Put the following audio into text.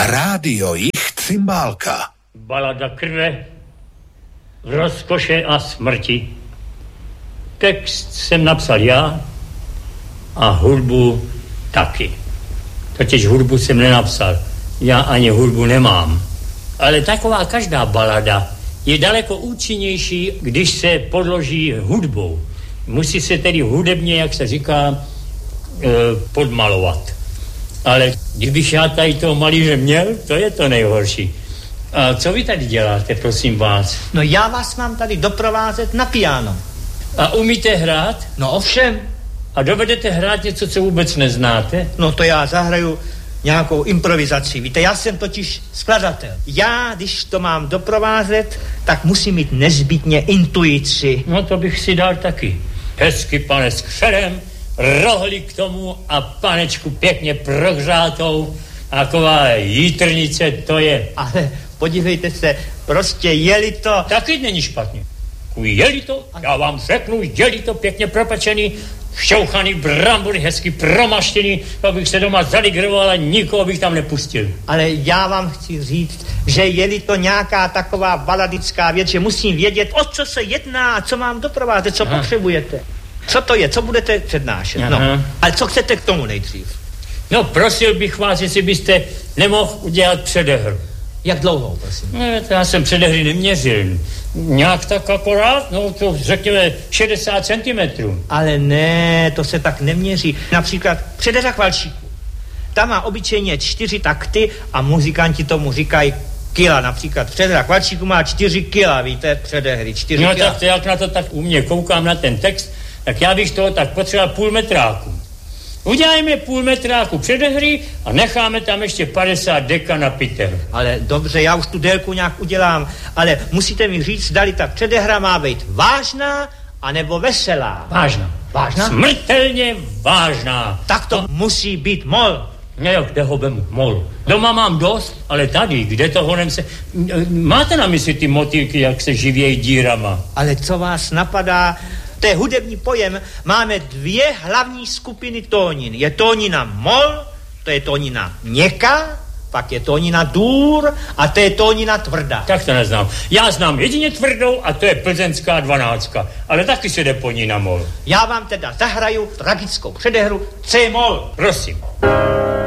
Rádio Jich Cymbálka. Balada krve, rozkoše a smrti. Text jsem napsal já a hudbu taky. Totiž hudbu jsem nenapsal. Já ani hudbu nemám. Ale taková každá balada je daleko účinnější, když se podloží hudbou. Musí se tedy hudebně, jak se říká, podmalovat. Ale kdybych já tady toho malíře měl, to je to nejhorší. A co vy tady děláte, prosím vás? No já vás mám tady doprovázet na piano. A umíte hrát? No ovšem. A dovedete hrát něco, co vůbec neznáte? No to já zahraju nějakou improvizaci. Víte, já jsem totiž skladatel. Já, když to mám doprovázet, tak musím mít nezbytně intuici. No to bych si dal taky. Hezky, pane, s křerem, rohli k tomu a panečku pěkně prohřátou. Taková jitrnice to je. Ale podívejte se, prostě jeli to... Taky není špatně. Jeli to, já vám řeknu, jeli to pěkně propečený, šťouchaný brambory, hezky promaštěný, abych se doma zaligroval a nikoho bych tam nepustil. Ale já vám chci říct, že je-li to nějaká taková baladická věc, že musím vědět, o co se jedná, co mám doprovázet, co potřebujete. Co to je, co budete přednášet. No, ale co chcete k tomu nejdřív? No, prosil bych vás, jestli byste nemohl udělat předehru. Jak dlouho, prosím? No, já jsem předehry neměřil. Nějak tak akorát, no to řekněme 60 cm. Ale ne, to se tak neměří. Například předehra chvalčíku. Ta má obyčejně 4 takty a muzikanti tomu říkají kila. Například předehra chvalčíku má 4 kila, víte, předehry 4 kila. No tak to, jak na to tak u mě koukám na ten text, tak já bych toho tak potřeboval půl metráku. Uděláme půl metráku předehry a necháme tam ještě 50 deka na pitev. Ale dobře, já už tu délku nějak udělám, ale musíte mi říct, zdali ta předehra má být vážná anebo veselá. Vážná. Vážná? Smrtelně vážná. Tak to musí být mol. Ne, kde ho vemu? Mol. Doma mám dost, ale tady, kde to honem se... Máte na mysli ty motýlky, jak se živějí dírama? Ale co vás napadá... To je hudební pojem, máme 2 hlavní skupiny tónin. Je tónina mol, to je tónina měkká, pak je tónina dur a to je tónina tvrdá. Tak to neznám. Já znám jedině tvrdou a to je plzeňská 12, ale taky se jde po ní na mol. Já vám teda zahraju tragickou předehru C-mol. Prosím.